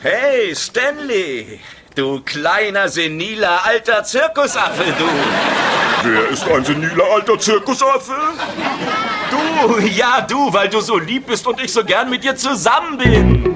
Hey, Stanley! Du kleiner, seniler, alter Zirkusaffe, du! Wer ist ein seniler alter Zirkusaffe? Du, ja du, weil du so lieb bist und ich so gern mit dir zusammen bin!